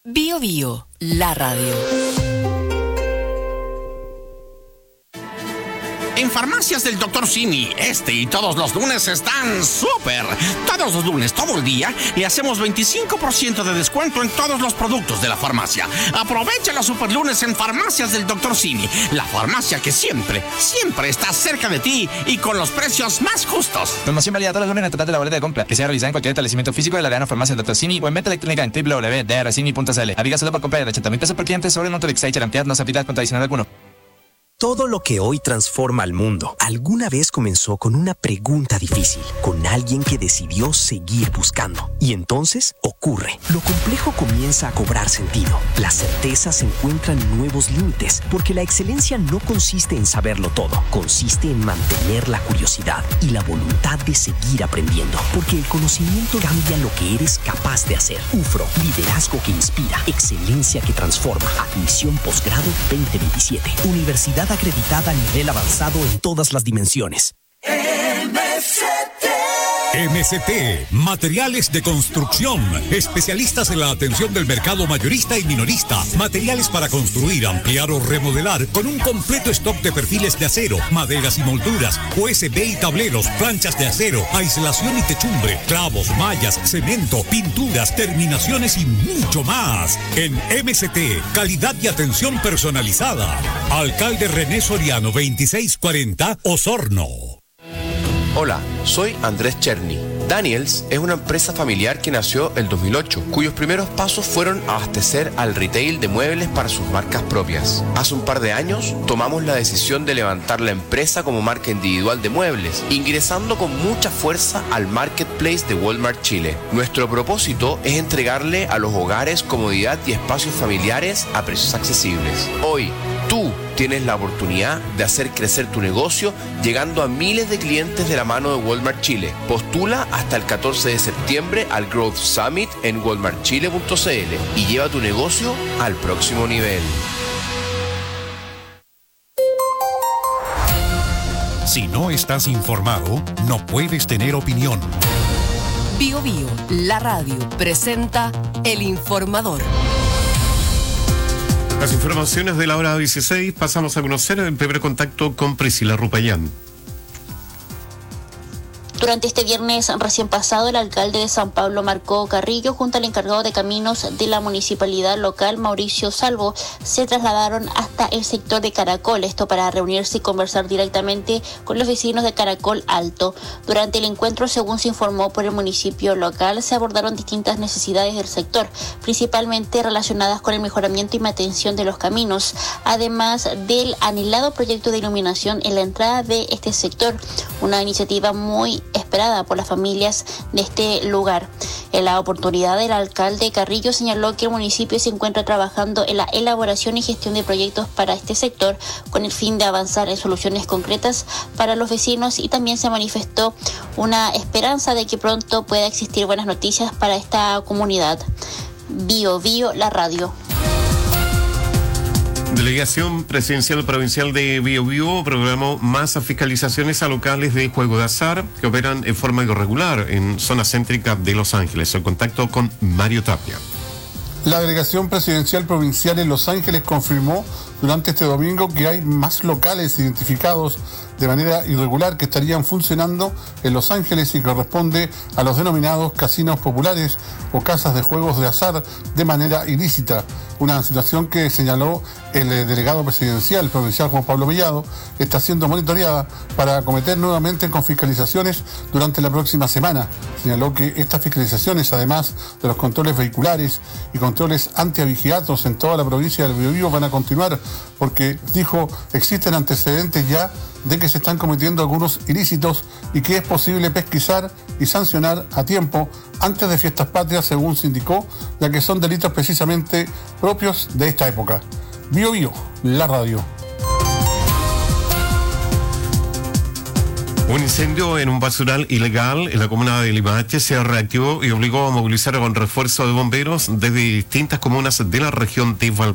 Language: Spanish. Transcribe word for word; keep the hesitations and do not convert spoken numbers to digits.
Bio Bio, la radio. En Farmacias del doctor Simi, este y todos los lunes están súper. Todos los lunes, todo el día, le hacemos veinticinco por ciento de descuento en todos los productos de la farmacia. Aprovecha los super lunes en Farmacias del doctor Simi, la farmacia que siempre, siempre está cerca de ti y con los precios más justos. Promoción válida todos los lunes en el total de la boleta de compra, que sea realizada en cualquier establecimiento físico de la Arena Farmacia del doctor Simi o en venta electrónica en doble u doble u doble u punto d r simi punto c l. Aviga solo por compra de ochenta mil pesos por cliente sobre el monto de Excite Ampliar, no se aplica con adicional alguno. Todo lo que hoy transforma al mundo, alguna vez comenzó con una pregunta difícil, con alguien que decidió seguir buscando. Y entonces ocurre. Lo complejo comienza a cobrar sentido. La certeza se encuentra en nuevos límites, porque la excelencia no consiste en saberlo todo, consiste en mantener la curiosidad y la voluntad de seguir aprendiendo, porque el conocimiento cambia lo que eres capaz de hacer. U F R O, liderazgo que inspira, excelencia que transforma. Admisión posgrado veinte veintisiete. Universidad acreditada a nivel avanzado en todas las dimensiones. M S T. M S T, materiales de construcción, especialistas en la atención del mercado mayorista y minorista, materiales para construir, ampliar o remodelar, con un completo stock de perfiles de acero, maderas y molduras, U S B y tableros, planchas de acero, aislación y techumbre, clavos, mallas, cemento, pinturas, terminaciones y mucho más. En M S T, calidad y atención personalizada. Alcalde René Soriano, veintiséis cuarenta, Osorno. Hola, soy Andrés Cherny. Daniels es una empresa familiar que nació el dos mil ocho, cuyos primeros pasos fueron abastecer al retail de muebles para sus marcas propias. Hace un par de años tomamos la decisión de levantar la empresa como marca individual de muebles, ingresando con mucha fuerza al marketplace de Walmart Chile. Nuestro propósito es entregarle a los hogares comodidad y espacios familiares a precios accesibles. Hoy, tú tienes la oportunidad de hacer crecer tu negocio llegando a miles de clientes de la mano de Walmart Chile. Postula hasta el catorce de septiembre al Growth Summit en walmart chile punto c l y lleva tu negocio al próximo nivel. Si no estás informado, no puedes tener opinión. Bio Bio, la radio, presenta El Informador. Las informaciones de la hora dieciséis, pasamos a conocer el primer contacto con Priscila Rupayán. Durante este viernes recién pasado, el alcalde de San Pablo, Marco Carrillo, junto al encargado de caminos de la municipalidad local, Mauricio Salvo, se trasladaron hasta el sector de Caracol, esto para reunirse y conversar directamente con los vecinos de Caracol Alto. Durante el encuentro, según se informó por el municipio local, se abordaron distintas necesidades del sector, principalmente relacionadas con el mejoramiento y mantención de los caminos, además del anhelado proyecto de iluminación en la entrada de este sector, una iniciativa muy esperada por las familias de este lugar. En la oportunidad, el alcalde Carrillo señaló que el municipio se encuentra trabajando en la elaboración y gestión de proyectos para este sector con el fin de avanzar en soluciones concretas para los vecinos, y también se manifestó una esperanza de que pronto pueda existir buenas noticias para esta comunidad. Bio Bio, la radio. Delegación Presidencial Provincial de Bio Bio programó más fiscalizaciones a locales de juego de azar que operan en forma irregular en zona céntrica de Los Ángeles. El contacto con Mario Tapia. La Delegación Presidencial Provincial en Los Ángeles confirmó durante este domingo que hay más locales identificados de manera irregular que estarían funcionando en Los Ángeles y corresponde a los denominados casinos populares o casas de juegos de azar de manera ilícita. Una situación que señaló el delegado presidencial provincial Juan Pablo Mellado está siendo monitoreada para acometer nuevamente con fiscalizaciones durante la próxima semana. Señaló que estas fiscalizaciones, además de los controles vehiculares y controles antiavigiatos en toda la provincia del Biobío, van a continuar porque, dijo, existen antecedentes ya de que se están cometiendo algunos ilícitos y que es posible pesquisar y sancionar a tiempo antes de fiestas patrias, según se indicó, ya que son delitos precisamente propios de esta época. Bio Bio, la radio. Un incendio en un basural ilegal en la comuna de Limache se reactivó y obligó a movilizar con refuerzo de bomberos desde distintas comunas de la región de Valparaíso.